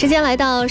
时间来到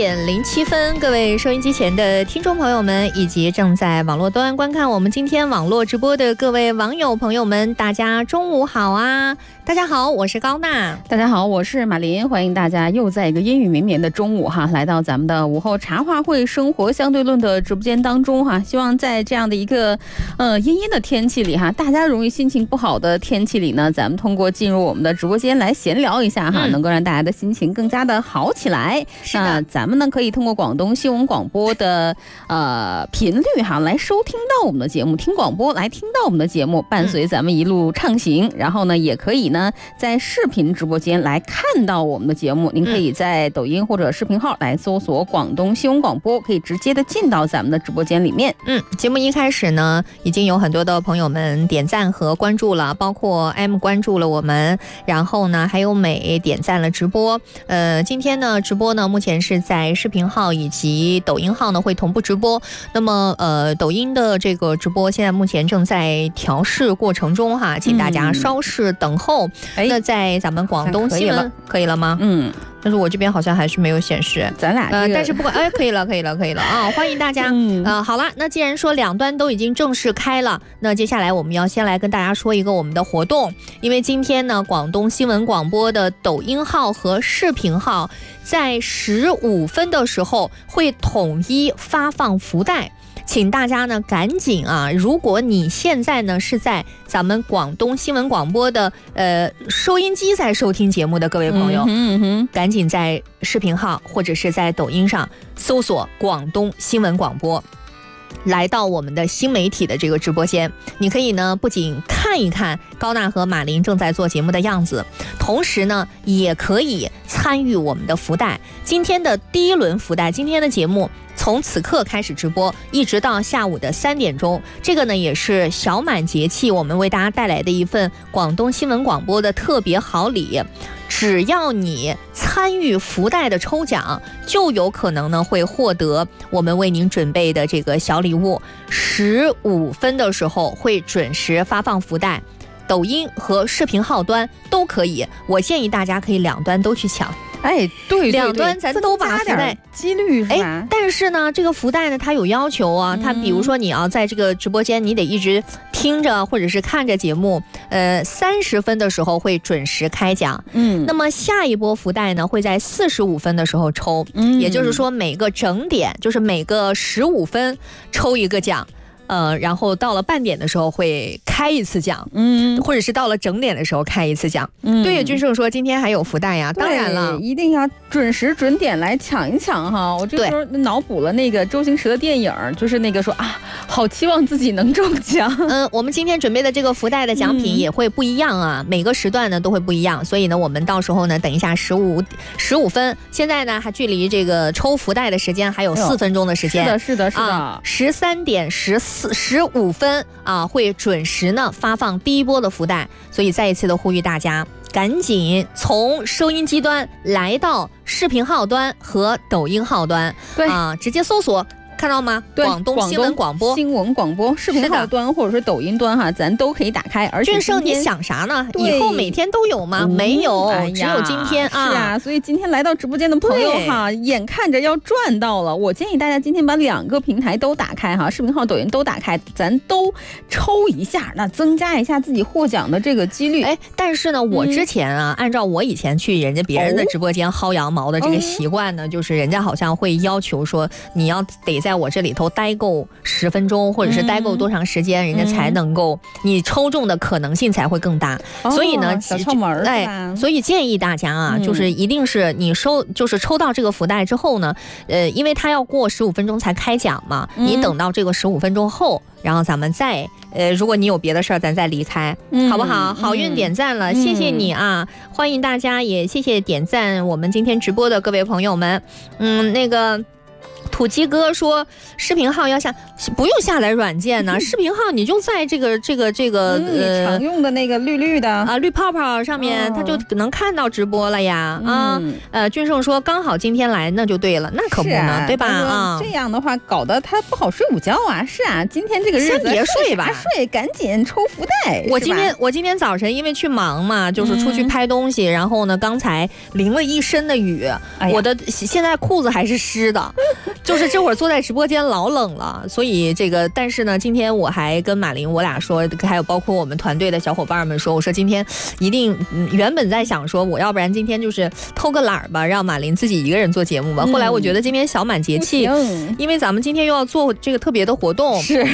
13:07，各位收音机前的听众朋友们，以及正在网络端观看我们今天网络直播的各位网友朋友们，大家中午好啊！大家好，我是高娜。 大家好，我是马林。欢迎大家又在一个阴雨绵绵的中午哈，来到咱们的午后茶话会生活相对论的直播间当中哈。希望在这样的一个阴阴的天气里哈，大家容易心情不好的天气里呢，咱们通过进入我们的直播间来闲聊一下哈，能够让大家的心情更加的好起来。那咱们呢可以通过广东新闻广播的频率哈来收听到我们的节目，听广播来听到我们的节目，伴随咱们一路畅行。然后呢也可以呢在视频直播间来看到我们的节目，您可以在抖音或者视频号来搜索广东新闻广播，可以直接的进到咱们的直播间里面。 节目一开始呢已经有很多的朋友们点赞和关注了，包括 M 关注了我们，然后呢还有美点赞了直播。今天呢直播呢目前是在视频号以及抖音号呢会同步直播。那么抖音的这个直播现在目前正在调试过程中哈，请大家稍事等候。那在咱们广东新闻可以了吗？但是我这边好像还是没有显示， 咱俩但是不管可以了啊！欢迎大家。好了，那既然说两端都已经正式开了，那接下来我们要先来跟大家说一个我们的活动，因为今天呢，广东新闻广播的抖音号和视频号在15分的时候会统一发放福袋。请大家呢赶紧啊！如果你现在呢是在咱们广东新闻广播的收音机在收听节目的各位朋友，赶紧在视频号或者是在抖音上搜索广东新闻广播，来到我们的新媒体的这个直播间，你可以呢不仅看一看高娜和马林正在做节目的样子，同时呢也可以参与我们的福袋。今天的第一轮福袋，今天的节目从此刻开始直播，一直到下午的3点钟。这个呢也是小满节气我们为大家带来的一份广东新闻广播的特别好礼。只要你参与福袋的抽奖，就有可能呢会获得我们为您准备的这个小礼物。15分的时候会准时发放福袋，抖音和视频号端都可以。我建议大家可以两端都去抢。 对， 两端咱都把福袋几率是吧？ 但是呢，这个福袋呢，它有要求啊。它比如说你要在这个直播间，你得一直听着或者是看着节目。30分的时候会准时开奖。那么下一波福袋呢，会在45分的时候抽。也就是说每个整点，就是每个15分抽一个奖。然后到了半点的时候会开一次奖，或者是到了整点的时候开一次奖。对于君胜说今天还有福袋呀，当然了， 一定要准时准点来抢一抢哈。我这时候脑补了那个周星驰的电影，就是那个说啊，好期望自己能中奖。 我们今天准备的这个福袋的奖品也会不一样啊，每个时段呢都会不一样，所以呢我们到时候呢等一下15分，现在呢还距离这个抽福袋的时间还有4分钟的时间。 是的 13点15分啊，会准时呢发放第一波的福袋，所以再一次的呼吁大家赶紧从收音机端来到视频号端和抖音号端，直接搜索。看到吗？广东新闻广播视频号端或者是抖音端哈，咱都可以打开。而且俊胜，你想啥呢？以后每天都有吗？没有，只有今天啊。 是啊，所以今天来到直播间的朋友哈，眼看着要赚到了。我建议大家今天把2个平台都打开哈，视频号、抖音都打开，咱都抽一下，那增加一下自己获奖的这个几率。 但是呢，我之前啊，按照我以前去别人的直播间薅羊毛的这个习惯呢，就是人家好像会要求说你要得在我这里头待够10分钟，或者是待够多长时间，人家才能够你抽中的可能性才会更大。所以呢， 小窍门所以建议大家啊，就是一定是你就是抽到这个福袋之后呢，因为它要过15分钟才开奖嘛，你等到这个15分钟后，然后咱们再如果你有别的事儿，咱再离开，好不好？好运点赞了，谢谢你啊！欢迎大家，也谢谢点赞我们今天直播的各位朋友们。那个。 土鸡哥说视频号要不用下载软件呢，视频号你就在这个常用的那个绿绿的啊绿泡泡上面，他就能看到直播了呀。俊胜说刚好今天来那就对了，那可不呢，对吧？啊， 这样的话搞得他不好睡午觉啊。是啊，今天这个日子先别睡吧， 睡赶紧抽福袋。 我今天早晨因为去忙嘛，就是出去拍东西，然后呢刚才淋了一身的雨，我的现在裤子还是湿的，就是这会儿坐在直播间老冷了，所以但是呢，今天我还跟马林我俩说，还有包括我们团队的小伙伴们说，我说今天一定，原本在想说我要不然今天就是偷个懒吧，让马林自己一个人做节目吧。后来我觉得今天小满节气，因为咱们今天又要做这个特别的活动， 是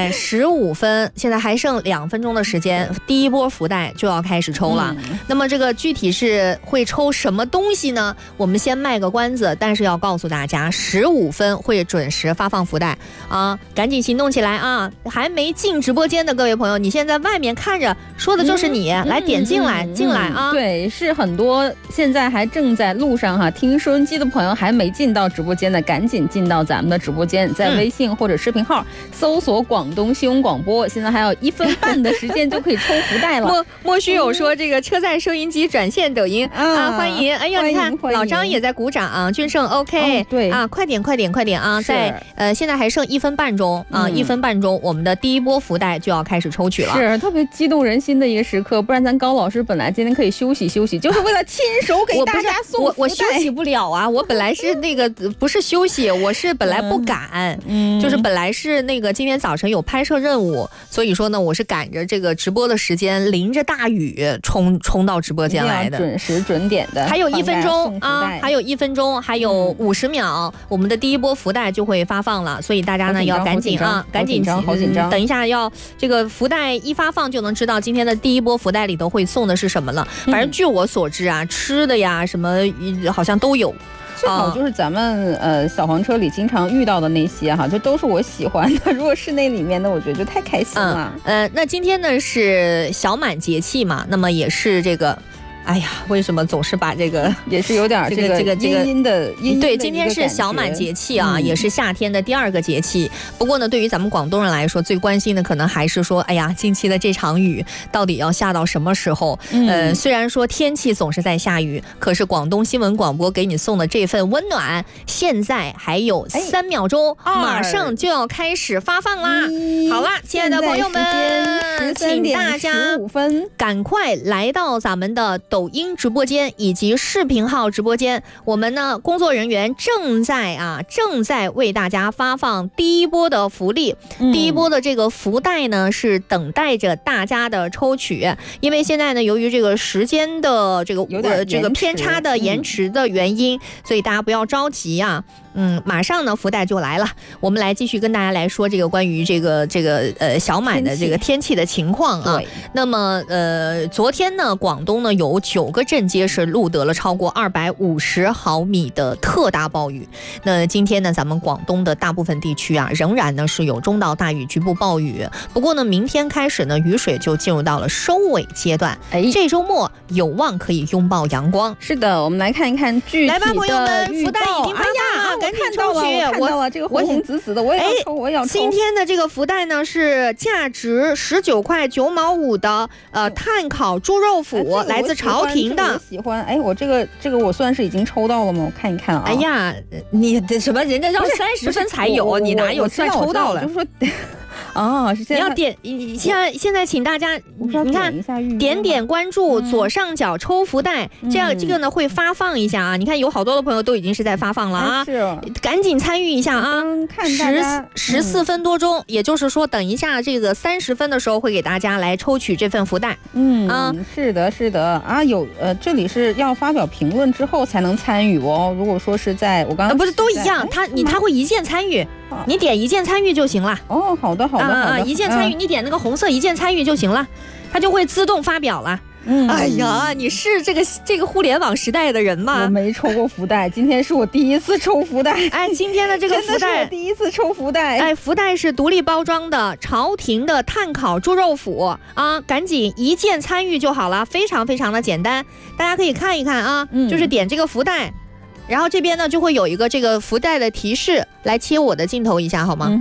15分，现在还剩2分钟的时间，第一波福袋就要开始抽了。那么这个具体是会抽什么东西呢？我们先卖个关子，但是要告诉大家，15分会准时发放福袋啊，赶紧行动起来啊！还没进直播间的各位朋友，你现在外面看着说的就是你，来点进来啊！ 对，是很多现在还正在路上哈，听收音机的朋友还没进到直播间的，赶紧进到咱们的直播间，在微信或者视频号搜索广东新闻广播，现在还有1分半的时间就可以抽福袋了。 莫须有说这个车载收音机转线抖音啊，欢迎！哎呀，你看老张也在鼓掌啊，俊胜 OK， 对啊，快点啊，在现在还剩1分半钟啊，1分半钟，我们的第一波福袋就要开始抽取了， 是特别激动人心的一个时刻。不然咱高老师本来今天可以休息，就是为了亲手给大家送福袋。 我休息不了啊，我本来是不是休息，我是本来不赶，就是本来是今天早晨有拍摄任务，所以说呢，我是赶着这个直播的时间，淋着大雨冲到直播间来的， 准时准点的。 还有1分钟啊，还有1分钟，还有50秒，我们的第一波福袋就会发放了，所以大家呢要赶紧啊，赶紧好紧张， 等一下要这个福袋一发放就能知道今天的第一波福袋里头会送的是什么了。反正据我所知啊，吃的呀什么好像都有。 最好就是咱们小黄车里经常遇到的那些哈，就都是我喜欢的。如果是那里面的，我觉得就太开心了。 那今天呢是小满节气嘛，那么也是这个。哎呀，为什么总是把这个也是有点这个阴的对，今天是小满节气啊，也是夏天的第2个节气。不过呢，对于咱们广东人来说，最关心的可能还是说，哎呀，近期的这场雨到底要下到什么时候？虽然说天气总是在下雨，可是广东新闻广播给你送的这份温暖，现在还有3秒钟，马上就要开始发放啦！好啦，亲爱的朋友们，请大家赶快来到咱们的抖音直播间以及视频号直播间，我们呢工作人员正在为大家发放第一波的福利，第一波的这个福袋呢是等待着大家的抽取，因为现在呢由于这个时间的这个偏差的延迟的原因，所以大家不要着急啊。马上呢福袋就来了，我们来继续跟大家来说这个关于这个小满的这个天气的情况啊。那么昨天呢广东呢有9个镇街是录得了超过250毫米的特大暴雨。那今天呢咱们广东的大部分地区啊仍然呢是有中到大雨局部暴雨，不过呢明天开始呢雨水就进入到了收尾阶段，这周末有望可以拥抱阳光。 是的，我们来看一看具体的预报。来吧朋友们， 福袋已经发放了，赶紧抽取！ 我看到了这个红红紫紫的，我也要抽，我也要抽。 今天的这个福袋呢是价值19块9毛5的炭烤猪肉脯，来自朝廷的。 我喜欢，我这个我算是已经抽到了吗？我看一看啊。 哎呀，你什么人家要30分才有，你哪有算抽到了？ 就是说。 你要点，你现在请大家，你看点关注左上角抽福袋，这个呢会发放一下啊。你看有好多的朋友都已经是在发放了啊，赶紧参与一下啊。14分多钟，也就是说等一下这个30分的时候会给大家来抽取这份福袋。 是的啊，有这里是要发表评论之后才能参与哦。如果说是在我刚刚不是都一样，他会一键参与，你点一键参与就行了。 好的。 一键参与，你点那个红色一键参与就行了，它就会自动发表了。哎呀，你是这个互联网时代的人吗？ 我没抽过福袋，今天是我第一次抽福袋。 今天的这个福袋， 我第一次抽福袋。 福袋是独立包装的朝廷的炭烤猪肉脯啊，赶紧一键参与就好了，非常非常的简单，大家可以看一看啊，就是点这个福袋。 然后这边呢就会有一个这个福袋的提示，来切我的镜头一下好吗？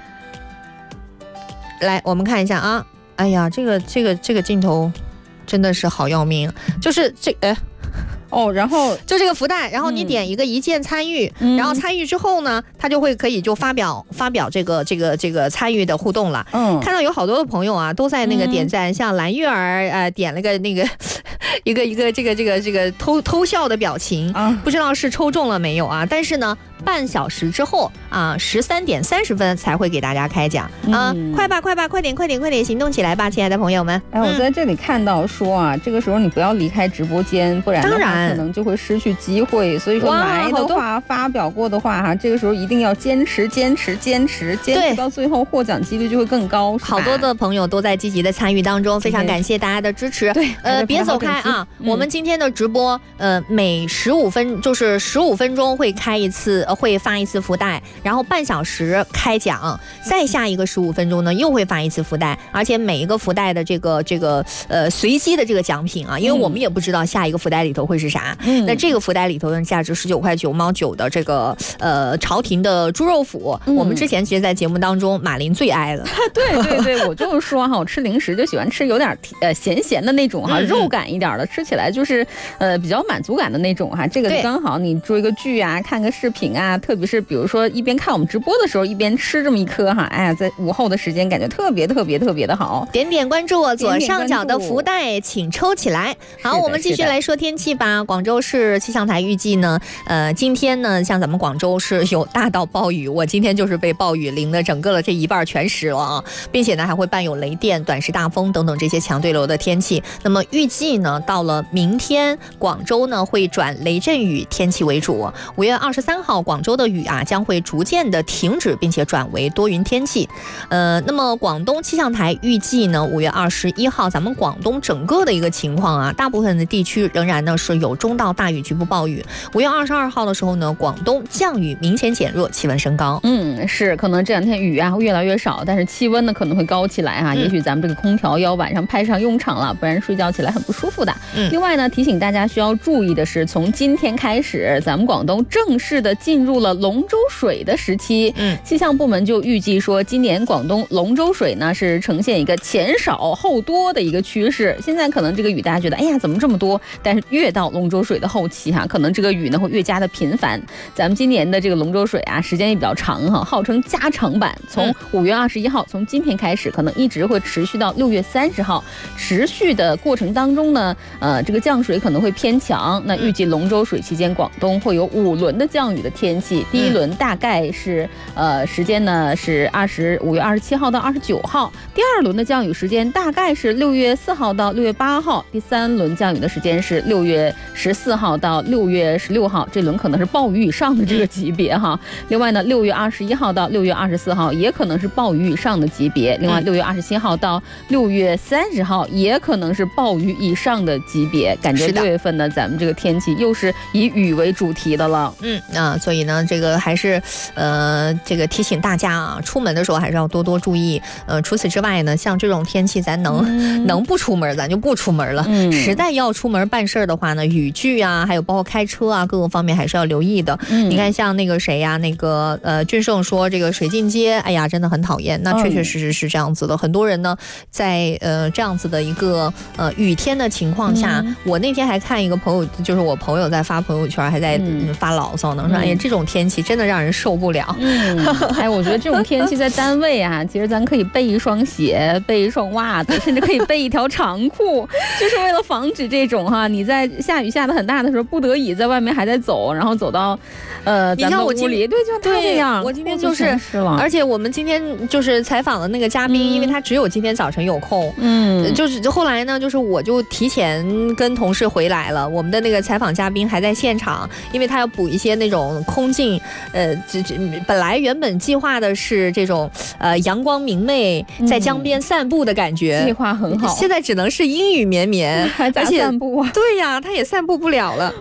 来，我们看一下啊。哎呀，这个镜头真的是好要命，就是然后就这个福袋，然后你点一个一键参与，然后参与之后呢，它就会可以就发表这个参与的互动了。看到有好多的朋友啊都在那个点赞，像蓝月儿点了个那个一个这个偷笑的表情，不知道是抽中了没有啊？但是呢，半小时之后啊，13点30分才会给大家开奖啊！快吧，快点行动起来吧，亲爱的朋友们！ 我在这里看到说啊，这个时候你不要离开直播间，不然的话可能就会失去机会。所以说来的话，发表过的话哈，这个时候一定要坚持到最后，获奖几率就会更高。 好多的朋友都在积极的参与当中，非常感谢大家的支持。 对， 别走开啊！我们今天的直播，每15分钟会开一次，会发一次福袋，然后半小时开奖，再下一个15分钟呢又会发一次福袋，而且每一个福袋的这个随机的这个奖品啊，因为我们也不知道下一个福袋里头会是啥。那这个福袋里头呢，价值19.9毛9的这个朝廷的猪肉脯，我们之前其实在节目当中马林最爱了。 对，我就是说哈，我吃零食就喜欢吃有点咸的那种哈，肉感一点的，吃起来就是比较满足感的那种哈。这个刚好你追个剧啊，看个视频啊，特别是比如说一边看我们直播的时候，一边吃这么一颗哈，哎呀，在午后的时间感觉特别的好。 点关注我左上角的福袋，请抽起来。好，我们继续来说天气吧。广州市气象台预计呢，今天呢，像咱们广州是有大到暴雨，我今天就是被暴雨淋的整个的这一半全湿了啊，并且呢还会伴有雷电、短时大风等等这些强对流的天气。那么预计呢，到了明天，广州呢会转雷阵雨天气为主。5月23号，广州的雨啊将会逐渐的停止，并且转为多云天气。那么广东气象台预计呢，5月21号，咱们广东整个的一个情况啊，大部分的地区仍然呢是有中到大雨局部暴雨。5月22号的时候呢，广东降雨明显减弱，气温升高。 是可能这两天雨啊会越来越少，但是气温呢可能会高起来哈。也许咱们这个空调要晚上派上用场了，不然睡觉起来很不舒服的。另外呢，提醒大家需要注意的是，从今天开始，咱们广东正式的进入了龙舟水的时期。气象部门就预计说，今年广东龙舟水呢是呈现一个前少后多的一个趋势。现在可能这个雨大家觉得，哎呀怎么这么多？但是越到龙舟水的后期哈，可能这个雨呢会越加的频繁。咱们今年的这个龙舟水啊，时间也比较长哈，号称加长版，从5月21号，从今天开始，可能一直会持续到6月30号。持续的过程当中呢，这个降水可能会偏强。那预计龙舟水期间，广东会有5轮的降雨的天气。第一轮大概是时间呢是5月27号到29号，第二轮的降雨时间大概是6月4号到6月8号，第三轮降雨的时间是6月14号到6月16号，这轮可能是暴雨以上的这个级别哈。另外呢，6月21号到6月24号也可能是暴雨以上的级别。另外6月27号到6月30号也可能是暴雨以上的级别。感觉6月份呢，咱们这个天气又是以雨为主题的了。 所以呢，这个还是这个提醒大家啊，出门的时候还是要多注意。除此之外呢，像这种天气，咱能不出门咱就不出门了。实在要出门办事儿的话呢，雨具啊，还有包括开车啊，各个方面还是要留意的。你看像那个谁呀，那个俊胜说这个水镜街，哎呀，真的很讨厌。那确实是这样子的。很多人呢，在这样子的一个雨天的情况下，我那天还看一个朋友，就是我朋友在发朋友圈，还在发牢骚呢，说哎呀，这种天气真的让人受不了。 哎，我觉得这种天气在单位啊，其实咱可以备一双鞋，备一双袜子，甚至可以备一条长裤，就是为了防止这种哈，你在下雨下的很大的时候，不得已在外面还在走，然后走到你像我屋里，对，就他这样。 我今天就是，而且我们今天就是采访的那个嘉宾，因为他只有今天早晨有空，就是后来呢，就是我就提前跟同事回来了，我们的那个采访嘉宾还在现场，因为他要补一些那种空镜，本来原本计划的是这种阳光明媚在江边散步的感觉， 计划很好， 现在只能是阴雨绵绵， 还咋散步啊？ 对呀，他也散步不了了。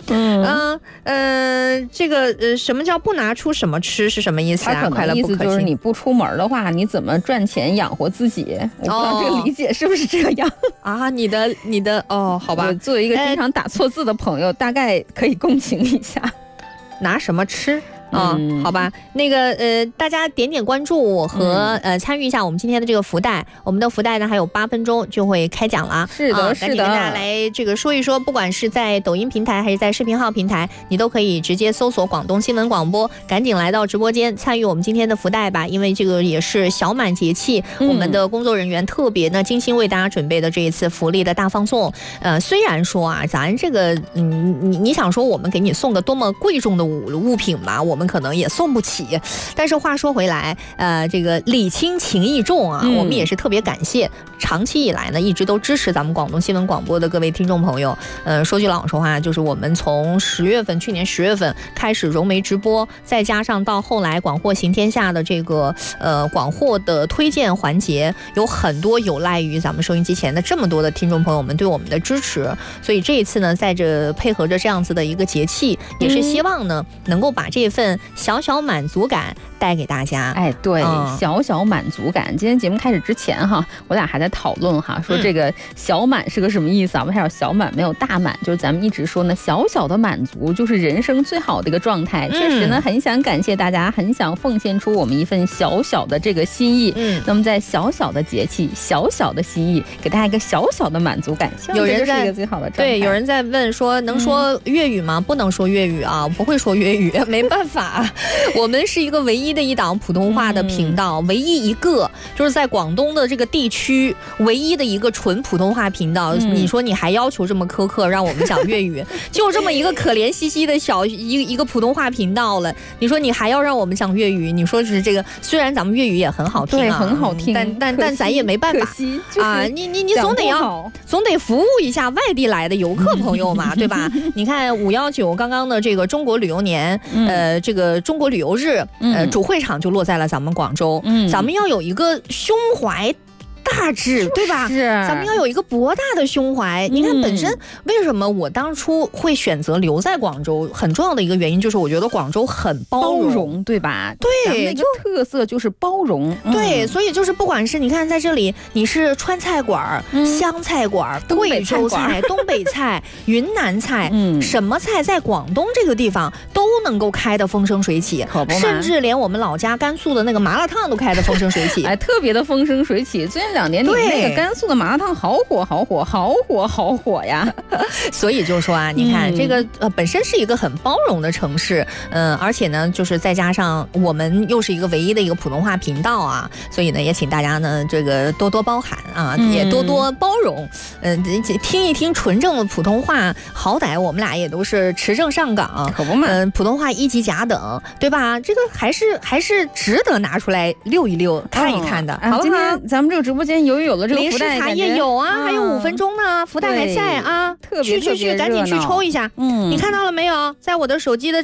这个什么叫不拿出什么吃是什么意思啊？快乐不可亲， 意思就是你不出门的话，你怎么赚钱养活自己？我不知道这个理解是不是这样啊？你的好吧。 作为一个经常打错字的朋友，大概可以共情一下。 拿什么吃？好吧，那个大家点点关注和参与一下我们今天的这个福袋。我们的福袋呢还有8分钟就会开奖了。 是的， 赶紧跟大家来这个说一说，不管是在抖音平台还是在视频号平台，你都可以直接搜索广东新闻广播，赶紧来到直播间参与我们今天的福袋吧。因为这个也是小满节气，我们的工作人员特别呢精心为大家准备的这一次福利的大放送。虽然说啊，咱这个你想说我们给你送个多么贵重的物品嘛，我们可能也送不起，但是话说回来，这个礼轻情意重啊，我们也是特别感谢长期以来呢一直都支持咱们广东新闻广播的各位听众朋友。说句老实话，就是我们从去年10月份开始融媒直播，再加上到后来广货行天下的这个广货的推荐环节，有很多有赖于咱们收音机前的这么多的听众朋友们对我们的支持。所以这一次呢，在这配合着这样子的一个节气，也是希望呢能够把这份小小满足感带给大家。 哎，对，小小满足感。今天节目开始之前哈，我俩还在讨论哈，说这个小满是个什么意思啊？我们还有小满没有大满，就是咱们一直说呢，小小的满足就是人生最好的一个状态。确实呢，很想感谢大家，很想奉献出我们一份小小的这个心意。那么在小小的节气，小小的心意，给大家一个小小的满足感。 有人在一个最好的状态。 对，有人在问说，能说粤语吗？不能说粤语啊，不会说粤语，没办法。我们是一个唯一的一档普通话的频道，唯一一个就是在广东的这个地区唯一的一个纯普通话频道。你说你还要求这么苛刻让我们讲粤语，就这么一个可怜兮兮的一个普通话频道了，你说你还要让我们讲粤语？你说是这个，虽然咱们粤语也很好听啊， 对，很好听， 但咱也没办法啊，你总得服务一下外地来的游客朋友嘛，对吧？你看519刚刚的这个中国旅游年，这个中国旅游日，主会场就落在了咱们广州，咱们要有一个胸怀大志，对吧？ 是， 咱们要有一个博大的胸怀。你看，本身为什么我当初会选择留在广州，很重要的一个原因就是我觉得广州很包容， 对吧？ 对， 咱们那个特色就是包容。 对，所以就是不管是你看在这里，你是川菜馆、湘菜馆、贵州菜、东北菜、云南菜，什么菜在广东这个地方都能够开得风生水起，甚至连我们老家甘肃的那个麻辣烫都开得风生水起， 哎，特别的风生水起。最近2年底那个甘肃的麻辣烫好火呀！ 所以就说啊，你看这个本身是一个很包容的城市，而且呢，就是再加上我们又是一个唯一的一个普通话频道啊，所以呢，也请大家呢这个多多包涵啊，也多多包容，听一听纯正的普通话，好歹我们俩也都是持证上岗， 可不嘛， 普通话1级甲等，对吧？这个还是值得拿出来溜一溜、看一看的。好了， 今天咱们这个直播间有了这个福袋， 茶叶有啊，还有5分钟呢，福袋还在啊， 特别去，赶紧去抽一下。你看到了没有？在我的手机的